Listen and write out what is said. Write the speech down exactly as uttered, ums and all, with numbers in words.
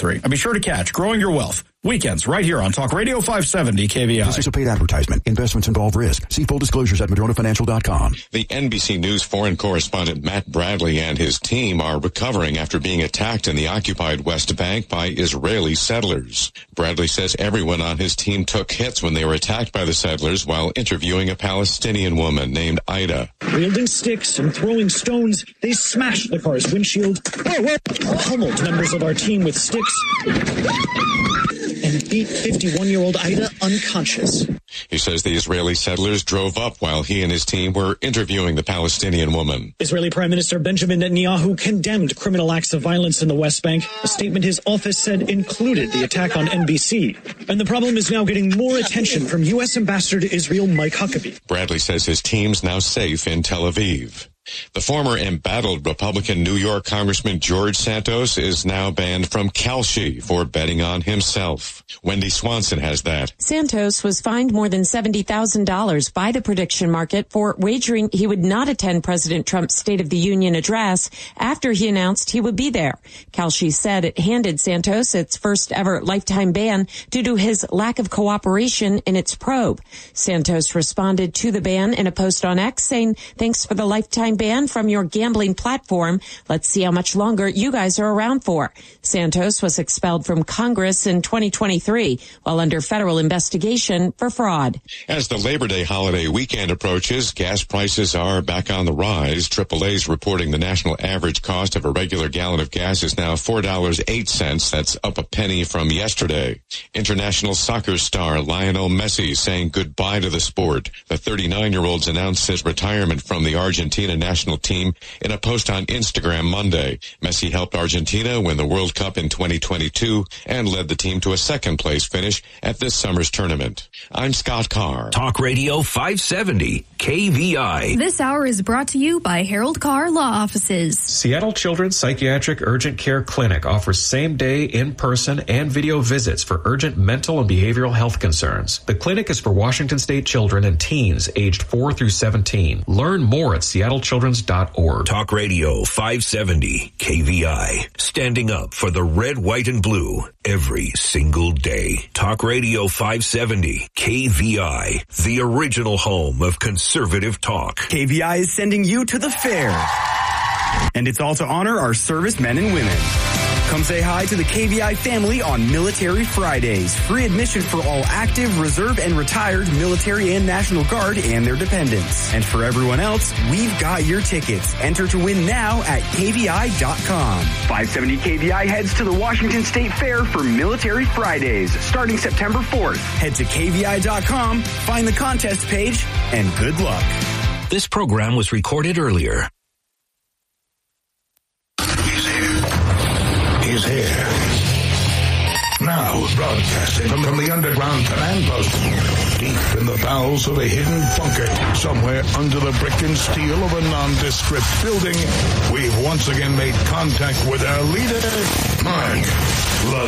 three. And be sure to catch Growing Your Wealth weekends right here on Talk Radio five seventy K V I. This is a paid advertisement. Investments involve risk. See full disclosures at Madrona Financial dot com. The N B C News foreign correspondent Matt Bradley and his team are recovering after being attacked in the occupied West Bank by Israeli settlers. Bradley says everyone on his team took hits when they were attacked by the settlers while interviewing a Palestinian woman named Ida. Wielding sticks and throwing stones, they smashed the car's windshield, whoa, whoa, pummeled members of our team with sticks, and beat fifty-one-year-old Ida unconscious. He says the Israeli settlers drove up while he and his team were interviewing the Palestinian woman. Israeli Prime Minister Benjamin Netanyahu condemned criminal acts of violence in the West Bank. A statement his office said included the attack on N B C. And the problem is now getting more attention from U S Ambassador to Israel Mike Huckabee. Bradley says his team's now safe in Tel Aviv. The former embattled Republican New York Congressman George Santos is now banned from Kalshi for betting on himself. Wendy Swanson has that. Santos was fined more than seventy thousand dollars by the prediction market for wagering he would not attend President Trump's State of the Union address after he announced he would be there. Kalshi said it handed Santos its first ever lifetime ban due to his lack of cooperation in its probe. Santos responded to the ban in a post on X saying, "Thanks for the lifetime ban from your gambling platform. Let's see how much longer you guys are around for." Santos was expelled from Congress in twenty twenty-three while under federal investigation for fraud. As the Labor Day holiday weekend approaches, gas prices are back on the rise. triple A's reporting the national average cost of a regular gallon of gas is now four dollars and eight cents. That's up a penny from yesterday. International soccer star Lionel Messi saying goodbye to the sport. The thirty-nine-year-old's announced his retirement from the Argentina national team in a post on Instagram Monday. Messi helped Argentina win the World Cup in twenty twenty-two and led the team to a second place finish at this summer's tournament. I'm Scott Carr. Talk Radio five seventy K V I. This hour is brought to you by Harold Carr Law Offices. Seattle Children's Psychiatric Urgent Care Clinic offers same-day, in-person, and video visits for urgent mental and behavioral health concerns. The clinic is for Washington State children and teens aged four through seventeen. Learn more at seattle children's dot org. Talk Radio five seventy K V I. Standing up for the red, white, and blue every single day. Talk Radio five seventy K V I. The original home of conservative talk. K V I is sending you to the fair. And it's all to honor our servicemen and women. Come say hi to the K V I family on Military Fridays. Free admission for all active, reserve, and retired military and National Guard and their dependents. And for everyone else, we've got your tickets. Enter to win now at K V I dot com. five seventy K V I heads to the Washington State Fair for Military Fridays, starting September fourth. Head to K V I dot com, find the contest page, and good luck. This program was recorded earlier. Is here. Now, broadcasting from, from the underground command post, deep in the bowels of a hidden bunker, somewhere under the brick and steel of a nondescript building, we've once again made contact with our leader, Mark